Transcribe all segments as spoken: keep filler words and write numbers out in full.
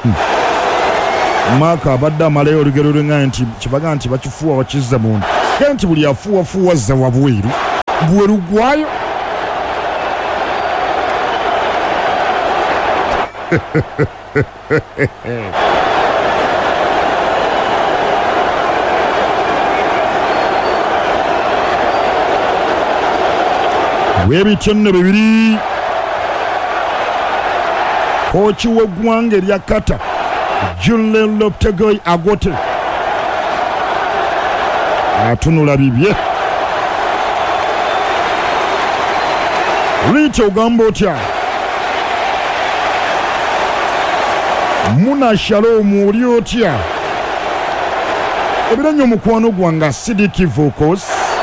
Maka abadde amalayo olugero lw'enganya nti kibaga nti bakifuuwa wakizza munda era nti buli afuuwafuuwa zza wabweru bweru gwayo weebityo nno bibiri kooki w'eggwanga erya Kata Julen Lopetegui Agote atunula bibye Licha ogamba otya Muna Shalom oli otya ebiranye omukwano gwange Sidiki Vocals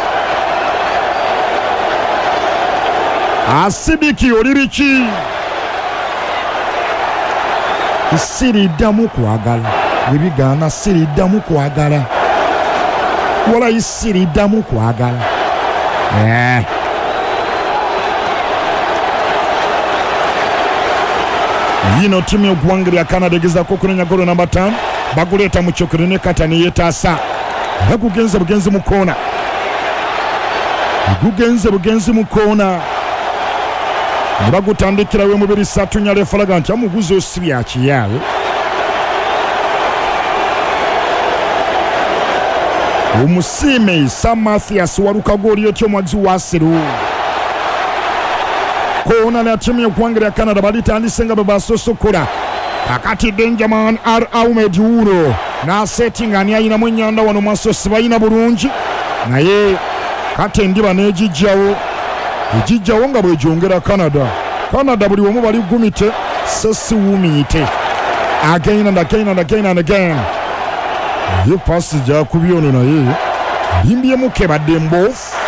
Asidiki oli biki siriddamu kwagala webigaana siriddamu kwagala walayi siriddamu kwagala eh. Yino timu y'eggwanga lya Canada egezaako okunenya golo namba ttaano baguleeta mu kyokero ne Kata ne yeetaasa bagugenze bugenzi mu koona gugenze bugenzi mu koona ne bagutandikira we mubiri ssatu nya lefalaga nti amuguzi osibya kiyawe omusiime Sam Mathias walukago oli otyo omwazi wa Seru koona na timu y'eggwanga lya Canada balitandise nga bwe basosokola kakati Benjamin R. Ahmed Uro n'asetinga ani ayinamu ennyanda wano maaso sibayina bulungi naye kati endiba n'egijjawo ejijjawo nga bwejongera Canada Canada buli wamu bali gumite so si wumiite again and again and again and again ye pasi jakubye ono naye limbyemu kebadde mbofu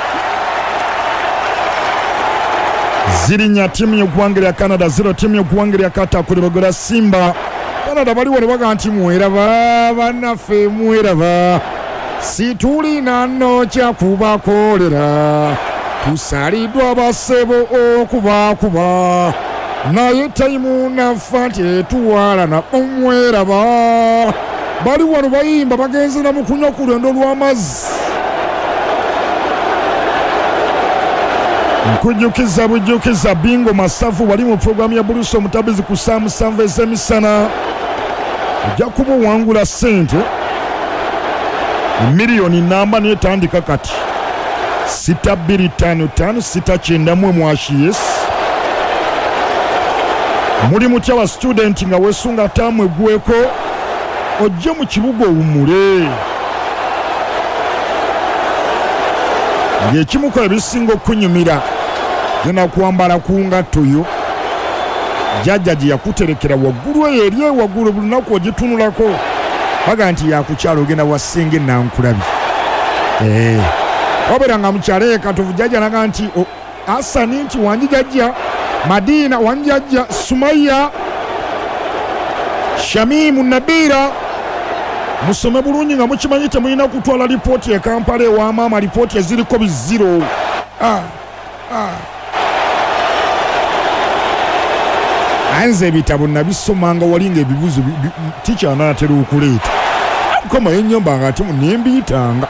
zirinya timu y'eggwanga lya Canada zero timu y'eggwanga lya Kata kulibagola Simba Canada baliwo ne baga nti mweraba bannaffe mweraba situlina nno kyakubakolera tusalidwa basebo okubakuba naye tayimu naffa nti etuwalana omweraba bali wano bayimba bagenze na mukunywa ku lwendo lw'amazzi nkujjukiza bujjukiza Bingo Masavu wali mu programu ya Bulusi omutabizi ku saa musanvu ez'emisana ojja kuba owangula ssente miliyoni namba n'etandika kati sita bbiri ttaano ttaano sita kyenda mu mwashies muli mutya wa student nga weesunga taamu eggweko ojje mu kibuga owummule ng'ekimukola ebisinga okunyumira gena kwambala ku ngatto yo jjajja gye yakuterekera waggulu eyo eri ewaggulu buli lunaku ogitunulako baga nti yakukyalo ogenda wasinga ennankulabi ee obera nga mukyalo ekatovu jjajja naga nti Asani nti wanjijajja Madina wanjajja Sumaya Shamimu Nabira musome bulungi nga mukimanyi temulina kutwala lipooti e Kampala ewa maama lipooti eziriko biziro ah, ah. anze ebitabo nabisomanga walinga ebibuzo ticha anaatera okuleeta koma ennyomba nga ati nembiyitanga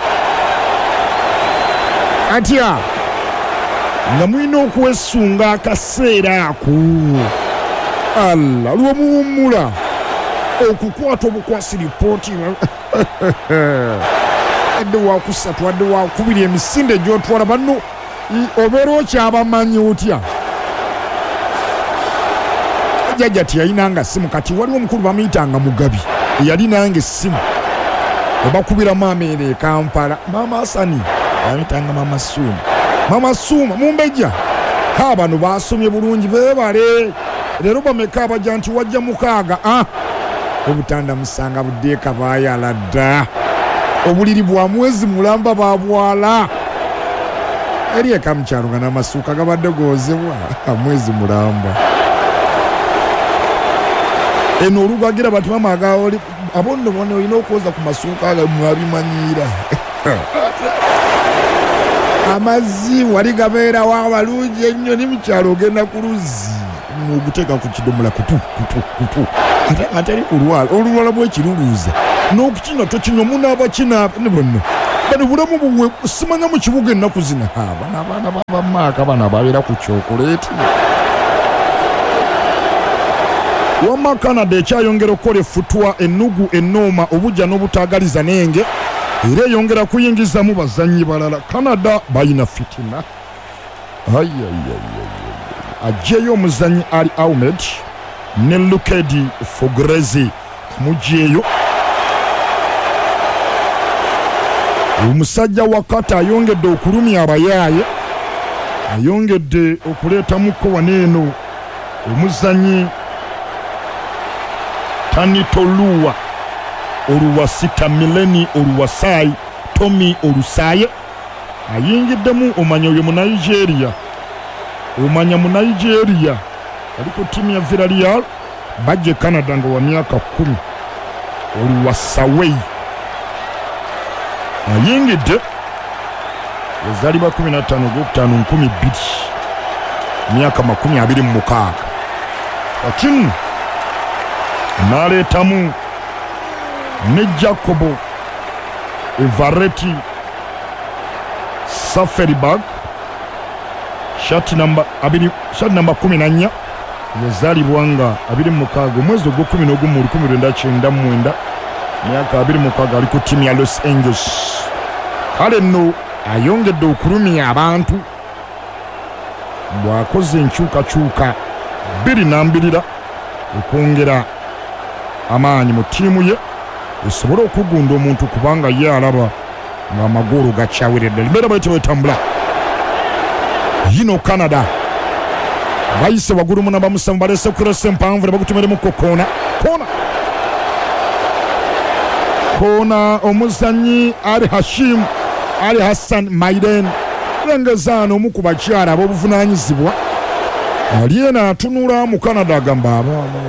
atya nga mulina okwesunga akaseera ako alla lw'omuwummula okukwata obukwasi lipooti adde wakusatu adde wakubiri emisinde gy'otwala banno obeera okyabamanyi otya jjajja tiyayinanga ssimu kati waliwo omukulu bamuyitanga Mugabi eyalinanga essimu obakubira maama ere e Kampala maama Asani yayitanga maama Suuma maama Suuma mumbejja ha bano basomye bulungi beebale leero bameka abajja nti wajja mukaaga ah obutanda musanga buddeeka baayala dda obuliri bwa mwezi mulamba babwala eri eka mukyalo nga n'amasuuka gabadde goozebwa mwezi mulamba eno olugagira bati mama agaoli abondo bone olina okwoza ku masuuka ago mwabimanyiira amazzi wali gabeera w'abalungi ennyo ni mukyalo ogenda ku luzzi oguteeka ku kidomola kutu kutu kutu atali kulwala olulwala bwekiruluuza n'okukina tokina munaaba kina ne bonna bano bulamu buwe simanya mu kibuga ennaku zina bano abaana babamaaka bano ababeera ku kyokuleeti wamma Canada ekyayongera okukola effutwa ennugu ennooma obujja n'obutaagaliza nenge era eyongera kuyingizamu bazannyi balala. Canada bayina fitina ajjeyo omuzannyi Ali Ahmed ne Lukedi Fogrezi mujjeyo. Omusajja wa Kata ayongedde okulumya abayaaye, ayongedde okuleetamuko waneeno omuzannyi Tanitoluwa Oluwasita Mileni Oluwasai Tommy Olusaye ayingiddemu. Omanya oyo mu Nigeria, omanya mu Nigeria ali ku ttiimu ya Villarreal bajje Canada nga wa myaka kumi. Oluwasawei ayingidde yazaalibwa kumi na ttaano ogwokutaano nkumi bbiri myaka makumi abiri mu mukaaga. Lakini n'aleetamu ne Jacobo Everetti Safelberg shati namba abiri shati namba kumi na nnya yazaalibwa nga abiri mu mukaaga omwezi ogw'okumi n'ogumu olukumi lwenda kyenda mu mwenda myaka abiri mu mukaaga ali ku ttiimu ya Los Angeles. Kale nno ayongedde okulumya abantu bw'akoze enkyukakyuka bbiri n'ambirira okwongera amaanyi mu ttiimu ye esobole okugunda omuntu kubanga ye alaba ng'amagulu gakyawiredde. Libeera bwete bwetambula yino Canada bayise waggulu mu namba musanvu baleese kurasa empanvu ne bagutumiremu ko koona koona koona omuzannyi Ali Hashim Ali Hassan Maiden lengezaano omu ku bakyala ab'obuvunaanyizibwa ali ena atunula mu Canada agamba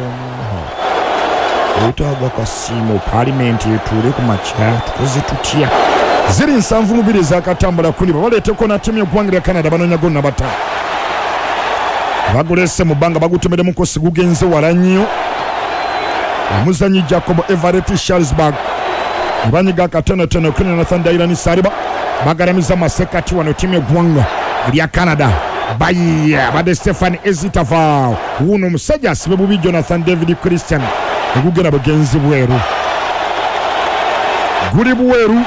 etaaga kasiimo paalimenti etuule ku makya tukoze tutya. Ziri nsanvu mu bbiri ezakatambula kuniba baleeteko na ttiimu y'eggwanga lya Canada banoonya gonna bataano bagulese mu bbanga bagutemeremu kosi gugenze wala nnyo. Omuzannyi Jacobo Everetti Shalsberg ne banyiga akatonotono kuni Nathan Dairani Sariba bagaramiza masekati wano ttiimu y'eggwanga lya Canada bayiya badde Stefan Ezitavao wuno omusajja asibe bubi Jonathan David Christian egugenda bugenzi bweru guli bweru.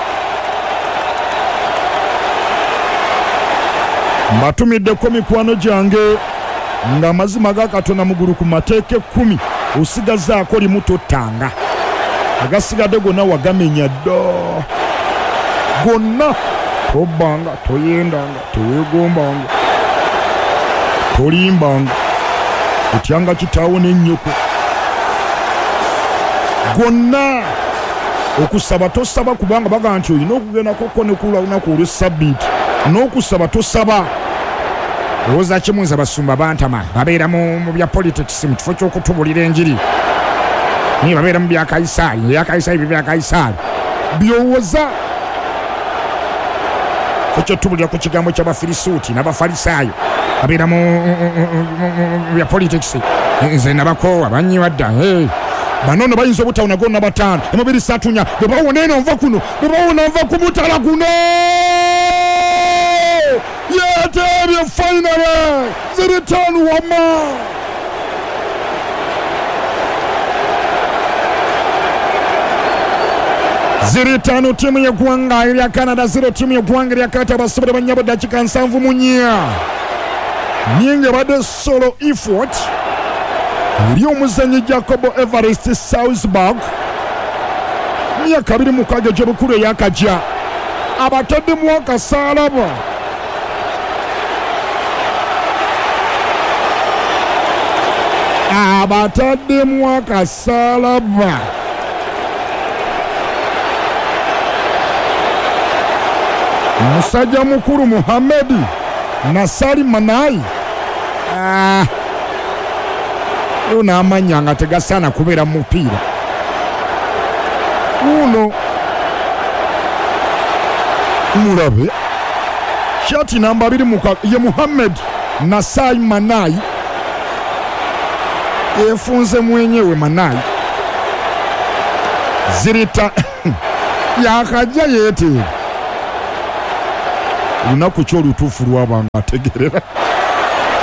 Mbatumiddeko mikwano gyange ng'amazima ga Katonda mugulu ku mateeka ekkumi osigazaako limu tottanga agasigadde gonna wagamenya dda gonna tobbanga toyendanga teweegombanga tolimbanga otyanga kitaawo n'ennyoko gonna okusaba tosaba kubanga baga nti olina okugendakoko ne ku lunaku olw'essabbiiti n'okusaba tosaba owooza kimunzi abasumba bantama babeera mu bya politics mu kifo ky'okutubulira enjiri naye babeera mu bya Kaisaali ebya Kaisaali bye bya Kaisaali byowooza ekyotubulira ku kigambo ky'Abafirisuuti n'Abafalisaayo babeera mu bya politics nze nabakoowa bannyiwa dda bano no bayinza obutawona gonna bataano emibiri satunya bwe bawona eno nva kuno bwe bawona nva ku mutala guno yeteebye finale ziri ttaano wamma. Ziri ttaano ttiimu y'eggwanga erya Canada zero ttiimu y'eggwanga erya Kata basobole bannyabo ddakiika nsanvu mu nnya nyingi badde solo effort eri omuzannyi Jacobo Everetti Shalsberg myaka abiri mukaaga gy'obukulu eyakajja abataddemu akasaalaba abataddemu akasaalaba musajja mukulu Muhammad Nasari Manai ah una amanya nga tegasaana kubeera mu mupiira uno mulabe shati namba abiri muka ye Muhammad Nasai Manai yefunze mwenyewe manayi zirita yakajja yeeteera lunaku ki olutuufu lwabanga ategerera